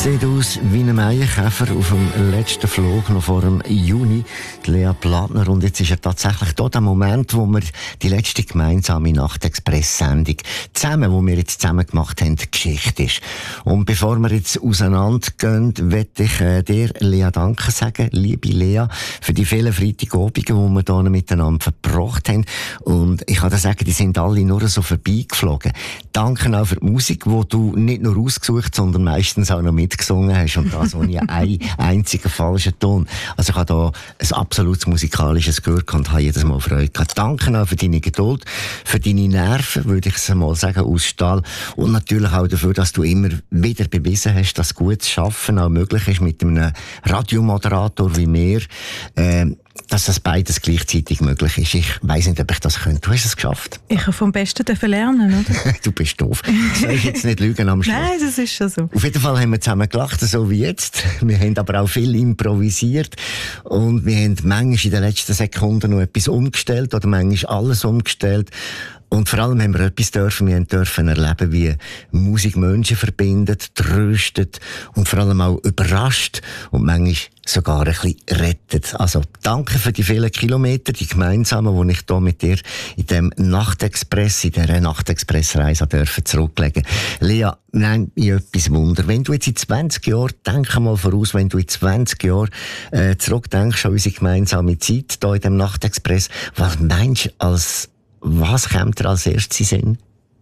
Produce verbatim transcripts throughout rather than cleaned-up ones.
Sieht aus wie ein Maienkäfer auf dem letzten Flug noch vor dem Juni. Die Lea Plattner. Und jetzt ist ja tatsächlich dort der Moment, wo wir die letzte gemeinsame Nachtexpress-Sendung zusammen, wo wir jetzt zusammen gemacht haben, die Geschichte ist. Und bevor wir jetzt auseinandergehen, möchte ich äh, dir, Lea, Danke sagen, liebe Lea, für die vielen Freitagabende, die wir hier miteinander verbracht haben. Und ich kann dir sagen, die sind alle nur so vorbeigeflogen. Danke auch für die Musik, die du nicht nur ausgesucht, sondern meistens auch noch mitgesungen hast. Und das ohne einen einzigen falschen Ton. Also ich habe da ein absolutes musikalisches Gehör und habe jedes Mal Freude gehabt. Danke auch für deine Geduld, für deine Nerven, würde ich es mal sagen, aus Stahl. Und natürlich auch dafür, dass du immer wieder bewiesen hast, dass gutes Schaffen auch möglich ist mit einem Radiomoderator wie mir. Ähm, dass das beides gleichzeitig möglich ist. Ich weiss nicht, ob ich das könnte. Du hast es geschafft. Ich habe vom Besten lernen, oder? Du bist doof. Soll ich jetzt nicht lügen am Schluss? Nein, das ist schon so. Auf jeden Fall haben wir zusammen gelacht, so wie jetzt. Wir haben aber auch viel improvisiert. Und wir haben manchmal in den letzten Sekunden noch etwas umgestellt oder manchmal alles umgestellt. Und vor allem haben wir etwas dürfen, wir dürfen erleben, wie Musik Menschen verbindet, tröstet und vor allem auch überrascht und manchmal sogar ein bisschen rettet. Also danke für die vielen Kilometer, die gemeinsamen, die ich hier mit dir in dem Nachtexpress, in dieser Nachtexpress-Reise dürfen zurücklegen. Lea, nein, ich etwas Wunder. Wenn du jetzt in zwanzig Jahren, denk mal voraus, wenn du in zwanzig Jahren äh, zurückdenkst an unsere gemeinsame Zeit hier in dem Nachtexpress, was meinst du als Was kommt dir als erstes in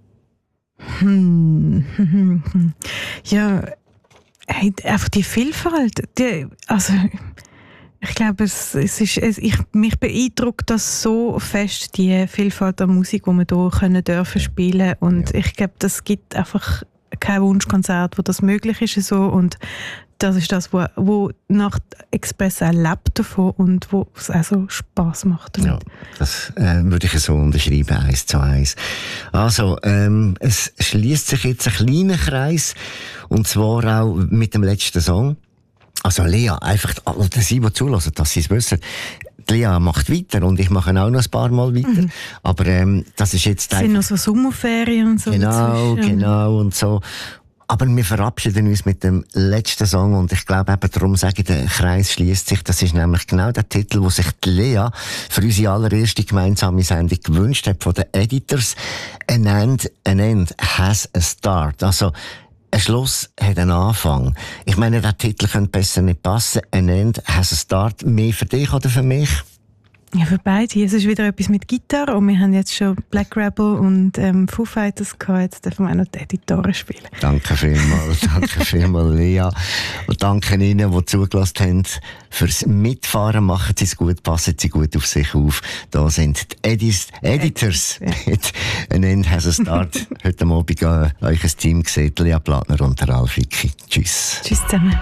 den Sinn? Hm. Ja, hey, einfach die Vielfalt. Die, also, ich glaube, es, es ist, es, ich, mich beeindruckt das so fest, die Vielfalt an Musik, die wir hier können dürfen spielen. Und ja. Ich glaube, das gibt einfach kein Wunschkonzert, wo das möglich ist. So. Und das ist das, wo, wo Nacht Express auch lebt davon und wo es auch so Spass macht. Damit. Ja, das äh, würde ich so unterschreiben, eins zu eins. Also, ähm, es schließt sich jetzt ein kleiner Kreis, und zwar auch mit dem letzten Song. Also Lea, einfach, oder sie, die zulassen, dass sie es wissen, die Lea macht weiter und ich mache auch noch ein paar Mal weiter. Mhm. Aber ähm, das ist jetzt... Es sind noch so Sommerferien und so. Genau, dazwischen. Genau und so. Aber wir verabschieden uns mit dem letzten Song und ich glaube eben, darum sage ich, der Kreis schließt sich. Das ist nämlich genau der Titel, wo sich die Lea für unsere allererste gemeinsame Sendung gewünscht hat von den Editors. An end, an end has a start. Also, ein Schluss hat einen Anfang. Ich meine, der Titel könnte besser nicht passen. An end has a start. Mehr für dich oder für mich? Ja, für beide. Es ist wieder etwas mit Gitarre und wir haben jetzt schon Black Rebel und ähm, Foo Fighters gehabt. Jetzt dürfen wir auch noch die Editore spielen. Danke vielmals, danke vielmals, Lea. Und danke Ihnen, die zugelassen haben fürs Mitfahren. Machen Sie es gut, passen Sie gut auf sich auf. Da sind die Edis, Editors mit «An End has a Start». Heute Abend äh, euch ein Team gesehen, Lea Plattner und der Ralf Hicki. Tschüss. Tschüss zusammen.